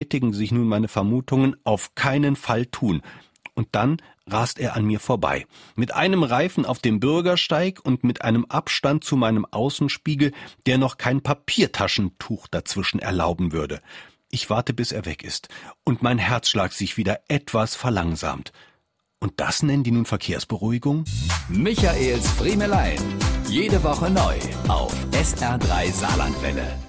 bestätigen sich nun meine Vermutungen, auf keinen Fall tun. Und dann rast er an mir vorbei. Mit einem Reifen auf dem Bürgersteig und mit einem Abstand zu meinem Außenspiegel, der noch kein Papiertaschentuch dazwischen erlauben würde. Ich warte, bis er weg ist. Und mein Herzschlag sich wieder etwas verlangsamt. Und das nennen die nun Verkehrsberuhigung? Michaels Friemelein. Jede Woche neu auf SR3 Saarlandwelle.